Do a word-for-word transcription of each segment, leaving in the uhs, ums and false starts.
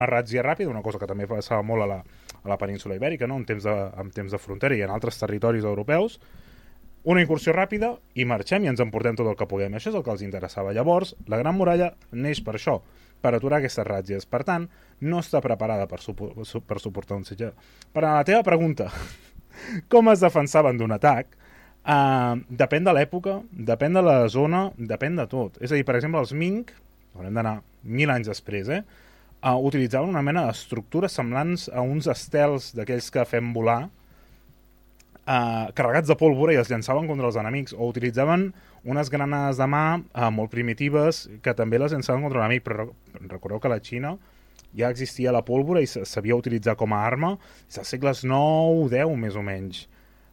ràtzia ràpida, una cosa que també passava molt a la, a la península ibèrica, no? en, temps de, en temps de frontera i en altres territoris europeus, una incursió ràpida i marxem i ens emportem tot el que puguem. Això és el que els interessava. Llavors, la Gran Muralla neix per això, per aturar aquestes ràtzies. Per tant, no està preparada per, supo per suportar un setge. Per a la teva pregunta, com es defensaven d'un atac, uh, depèn de l'època, depèn de la zona, depèn de tot. És a dir, per exemple, els Ming, haurem d'anar mil anys després, eh, uh, utilitzaven una mena d'estructures semblants a uns estels d'aquells que fem volar, Uh, carregats de pólvora i els llançaven contra els enemics, o utilitzaven unes granades de mà uh, molt primitives que també les llançaven contra l'enemic. Però recordeu que a la Xina ja existia la pólvora i s'havia utilitzat com a arma als segles nou deu més o menys.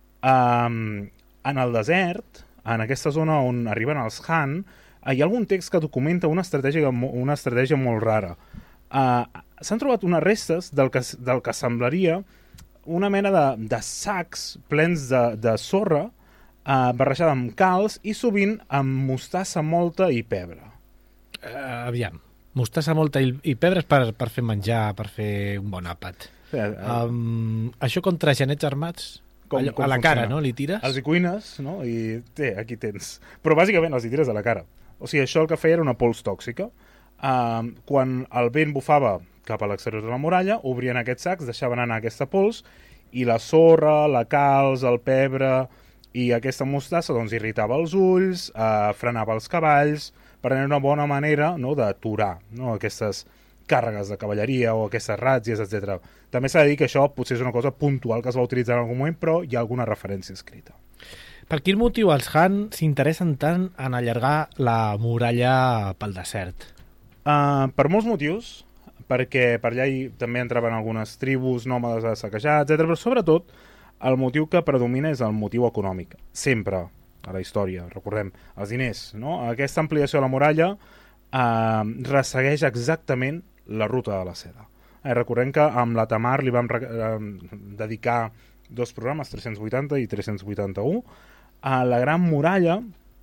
Um, en el desert, en aquesta zona on arriben els Han, uh, hi ha algun text que documenta una estratègia, una estratègia molt rara. Uh, S'han trobat unes restes del que, del que semblaria una mena de, de sacs plens de, de sorra eh, barrejada amb calç i sovint amb mostassa molta i pebre. Uh, aviam, mostassa molta i, i pebre per, per fer menjar, per fer un bon àpat. Sí, uh, um, això contra genets armats, com, allò, com a la funciona? Cara, no? Li tires? Els hi cuines, no? I té, aquí tens. Però bàsicament els hi tires a la cara. O sigui, això el que feia era una pols tòxica. Uh, quan el vent bufava cap a l'exterior de la muralla, obrien aquests sacs, deixaven anar aquesta pols, i la sorra, la calç, el pebre i aquesta mostassa doncs, irritava els ulls, eh, frenava els cavalls, per tenir una bona manera, no, d'aturar, no, aquestes càrregues de cavalleria o aquestes ràtzies, etcètera. També s'ha de dir que això potser és una cosa puntual que es va utilitzar en algun moment, però hi ha alguna referència escrita. Per quin motiu els Han s'interessen tant en allargar la muralla pel desert? Uh, per molts motius, perquè per allà hi també entraven algunes tribus nòmades a saquejar, etcètera. Però sobretot el motiu que predomina és el motiu econòmic. Sempre a la història, recordem, els diners, no? Aquesta ampliació de la muralla eh, ressegueix exactament la ruta de la seda. Eh, recordem que amb la Tamar li vam eh, dedicar dos programes, tres-cents vuitanta i tres-cents vuitanta-u. A la Gran Muralla,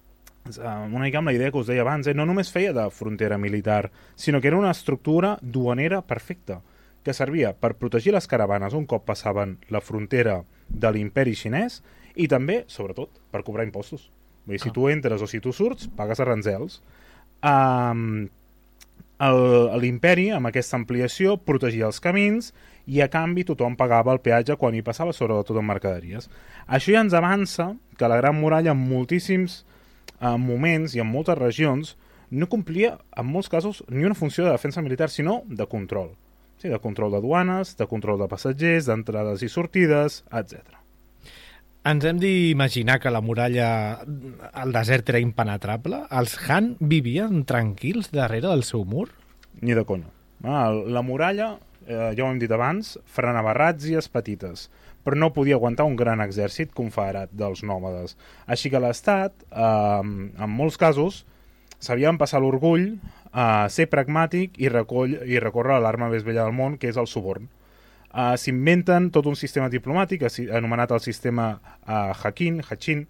una mica amb la idea que us deia abans, eh? no només feia de frontera militar, sinó que era una estructura duanera perfecta, que servia per protegir les caravanes un cop passaven la frontera de l'imperi xinès i també, sobretot, per cobrar impostos. Vull dir, si tu entres o si tu surts, pagues aranzels. Um, L'imperi, amb aquesta ampliació, protegia els camins i a canvi tothom pagava el peatge quan hi passava, sobretot en mercaderies. Això ja ens avança que la Gran Muralla en moltíssims en moments i en moltes regions no complia, en molts casos, ni una funció de defensa militar, sinó de control. Sí, de control de duanes, de control de passatgers, d'entrades i sortides, etcètera. Ens hem d'imaginar que la muralla al desert era impenetrable? Els Han vivien tranquils darrere del seu mur? Ni de conya. Ah, la muralla, eh, ja ho hem dit abans, frenava ràtzies petites, però no podia aguantar un gran exèrcit confederat dels nòmades. Així que l'Estat, eh, en molts casos, s'havia d'empassar l'orgull, eh, ser pragmàtic i, recoll, i recórrer a l'arma més vella del món, que és el suborn. Eh, S'inventen tot un sistema diplomàtic anomenat el sistema eh, Hakin, Hachin,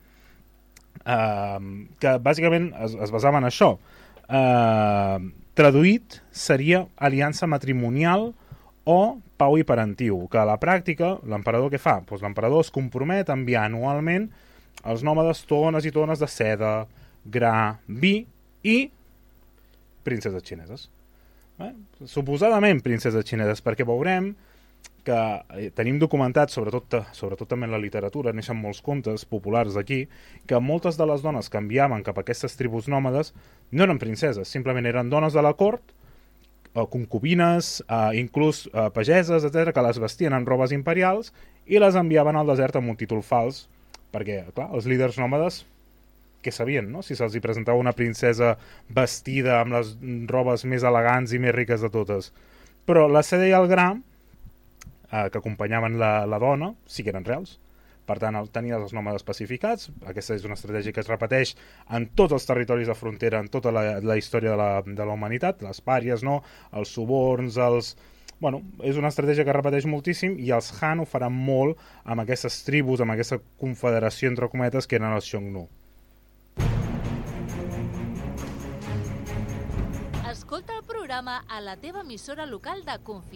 eh, que bàsicament es, es basava en això. Eh, traduït seria aliança matrimonial o pau i parentiu, que a la pràctica l'emperador què fa? Doncs l'emperador es compromet a enviar anualment als nòmades tones i tones de seda, gra, vi i princeses xineses. Eh? Suposadament princeses xineses, perquè veurem que tenim documentat, sobretot, sobretot també en la literatura, neixen molts contes populars d'aquí, que moltes de les dones que enviaven cap a aquestes tribus nòmades no eren princeses, simplement eren dones de la cort, concubines, eh, inclús eh, pageses, etcètera, que les vestien en robes imperials i les enviaven al desert amb un títol fals, perquè, clar, els líders nòmades què sabien, no? Si se'ls hi presentava una princesa vestida amb les robes més elegants i més riques de totes. Però la seda i el gra, eh, que acompanyaven la, la dona, sí que eren reals. Per tant, tenia els nòmades pacificats. Aquesta és una estratègia que es repeteix en tots els territoris de frontera, en tota la, la història de la, de la humanitat, les pàries, no? Els suborns, els... Bueno, és una estratègia que es repeteix moltíssim i els Han ho faran molt amb aquestes tribus, amb aquesta confederació, entre cometes, que eren els Xiongnu. Escolta el programa programa a la teva emissora local de confiança.